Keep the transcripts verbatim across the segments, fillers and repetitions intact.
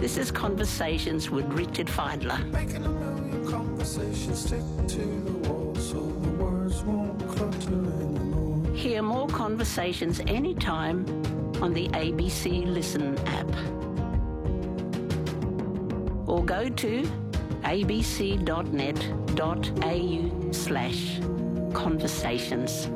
This is Conversations with Richard Feidler. Making a million conversations stick to the wall so the words won't clutter anymore. Hear more conversations anytime on the A B C Listen app. Or go to abc.net.au slash conversations.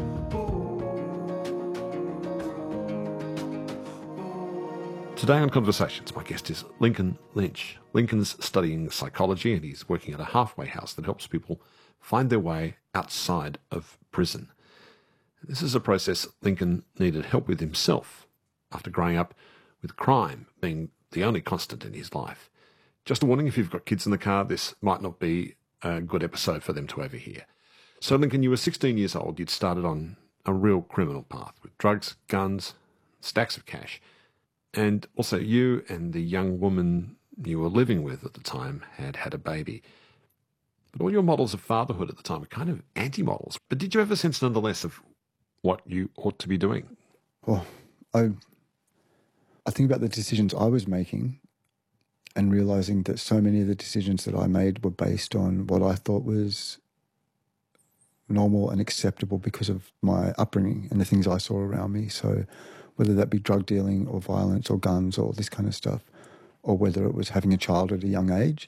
Today on Conversations, my guest is Lincoln Lynch. Lincoln's studying psychology and he's working at a halfway house that helps people find their way outside of prison. This is a process Lincoln needed help with himself after growing up with crime being the only constant in his life. Just a warning, if you've got kids in the car, this might not be a good episode for them to overhear. So Lincoln, you were sixteen years old. You'd started on a real criminal path with drugs, guns, stacks of cash. And also you and the young woman you were living with at the time had had a baby. But all your models of fatherhood at the time were kind of anti-models. But did you have a sense nonetheless of what you ought to be doing? Well, I, I think about the decisions I was making and realising that so many of the decisions that I made were based on what I thought was normal and acceptable because of my upbringing and the things I saw around me. So whether that be drug dealing or violence or guns or this kind of stuff, or whether it was having a child at a young age.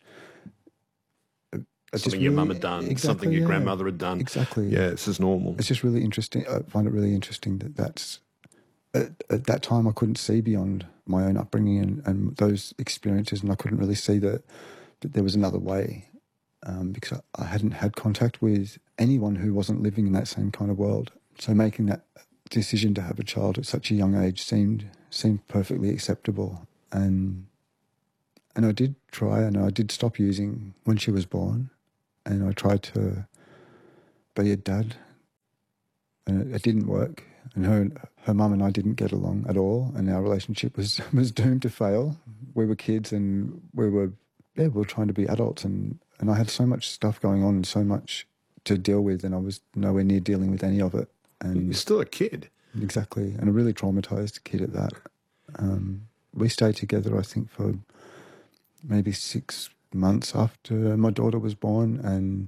Something your really, mum had done, exactly, something your yeah, grandmother had done. Exactly. Yeah, this is normal. It's just really interesting. I find it really interesting that that's... At, at that time, I couldn't see beyond my own upbringing and, and those experiences, and I couldn't really see that, that there was another way um, because I, I hadn't had contact with anyone who wasn't living in that same kind of world. So making that decision to have a child at such a young age seemed seemed perfectly acceptable, and and I did try, and I did stop using when she was born, and I tried to be a dad, and it, it didn't work, and her her mum and I didn't get along at all, and our relationship was was doomed to fail. We were kids, and we were yeah we were trying to be adults, and and I had so much stuff going on and so much to deal with, and I was nowhere near dealing with any of it. And you're still a kid. Exactly, and a really traumatised kid at that. Um, we stayed together, I think, for maybe six months after my daughter was born, and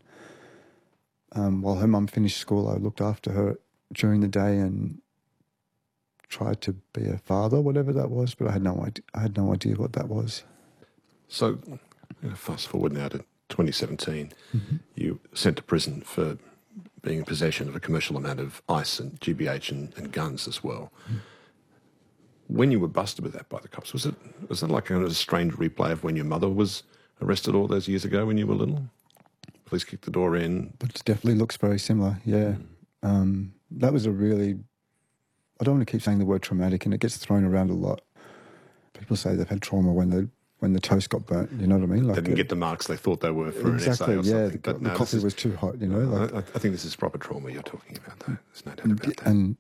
um, while her mum finished school, I looked after her during the day and tried to be a father, whatever that was, but I had no idea, I had no idea what that was. So, you know, fast forward now to twenty seventeen, mm-hmm. You sent to prison for being in possession of a commercial amount of ice and G B H and, and guns as well. Mm. When you were busted with that by the cops, was it was that like a strange replay of when your mother was arrested all those years ago when you were little? Police kicked the door in. It definitely looks very similar, yeah. Mm. Um, that was a really... I don't want to keep saying the word traumatic, and it gets thrown around a lot. People say they've had trauma when they when the toast got burnt, you know what I mean? Like they didn't it, get the marks they thought they were for exactly, an essay or yeah, something. The, but the no, coffee is, was too hot, you know? Like, I, I think this is proper trauma you're talking about, though. There's no doubt about that. And,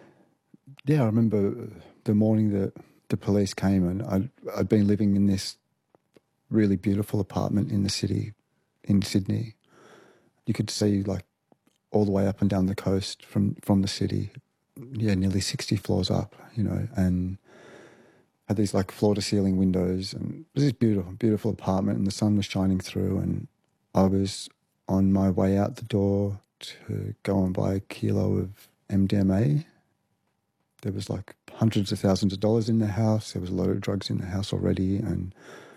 yeah, I remember the morning that the police came, and I'd, I'd been living in this really beautiful apartment in the city, in Sydney. You could see, like, all the way up and down the coast from, from the city, yeah, nearly sixty floors up, you know, and had these like floor-to-ceiling windows, and it was this beautiful, beautiful apartment, and the sun was shining through, and I was on my way out the door to go and buy a kilo of M D M A. There was like hundreds of thousands of dollars in the house. There was a load of drugs in the house already, and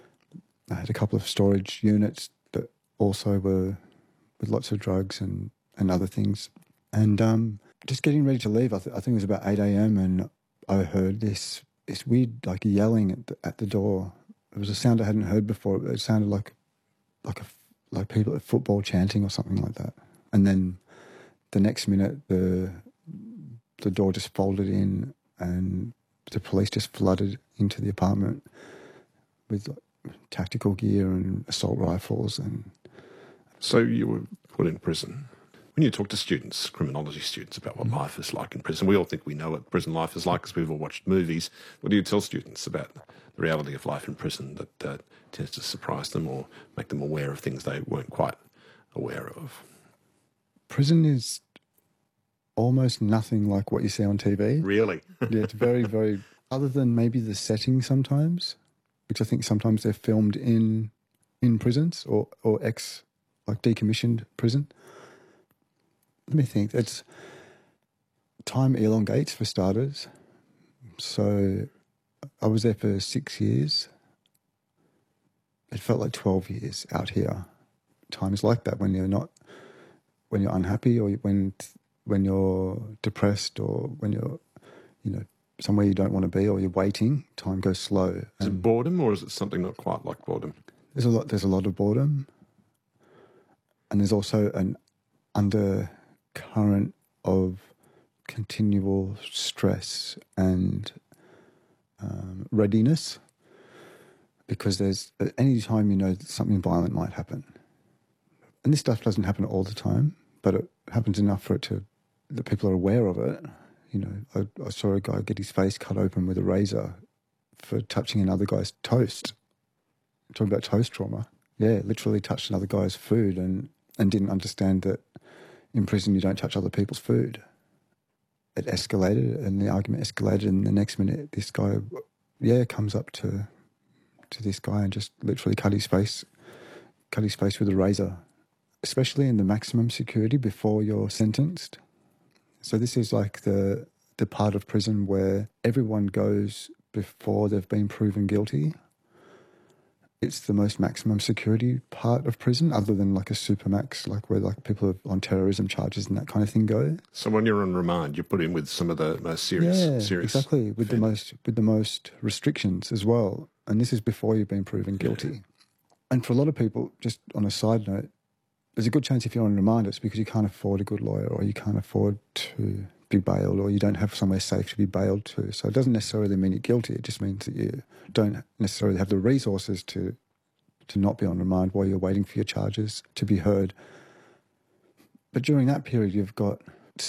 I had a couple of storage units that also were with lots of drugs and, and other things. And um, just getting ready to leave, I, th- I think it was about eight a.m, and I heard this this weird like yelling at the, at the door. It was a sound I hadn't heard before. It sounded like like a, like people at football chanting or something like that. And then the next minute, the the door just folded in, and the police just flooded into the apartment with like, tactical gear and assault rifles. And so you were put in prison. When you talk to students, criminology students, about what mm-hmm. life is like in prison, we all think we know what prison life is like because we've all watched movies. What do you tell students about the reality of life in prison that uh, tends to surprise them or make them aware of things they weren't quite aware of? Prison is almost nothing like what you see on T V. Really? Yeah, it's very, very... Other than maybe the setting sometimes, which I think sometimes they're filmed in in prisons or, or ex, like decommissioned prison. Let me think. It's time elongates for starters. So I was there for six years. It felt like twelve years out here. Times like that when you're not, when you're unhappy or when when you're depressed or when you're, you know, somewhere you don't want to be or you're waiting, time goes slow. Is it boredom or is it something not quite like boredom? There's a lot. There's a lot of boredom, and there's also an undercurrent of continual stress and um, readiness, because there's at any time you know that something violent might happen, and this stuff doesn't happen all the time, but it happens enough for it to that people are aware of it. You know, I, I saw a guy get his face cut open with a razor for touching another guy's toast. Talking about toast trauma. Yeah, literally touched another guy's food and, and didn't understand that in prison you don't touch other people's food. It escalated and the argument escalated, and the next minute this guy, yeah, comes up to to this guy and just literally cut his face, cut his face with a razor, especially in the maximum security before you're sentenced. So this is like the the part of prison where everyone goes before they've been proven guilty. It's the most maximum security part of prison, other than like a supermax, like where like people are on terrorism charges and that kind of thing go. So when you're on remand, you're put in with some of the most serious, yeah, serious exactly, with the most with the most restrictions as well. And this is before you've been proven guilty. Yeah. And for a lot of people, just on a side note, there's a good chance if you're on remand, it's because you can't afford a good lawyer or you can't afford to be bailed or you don't have somewhere safe to be bailed to. So it doesn't necessarily mean you're guilty. It just means that you don't necessarily have the resources to to not be on remand while you're waiting for your charges to be heard. But during that period, you've got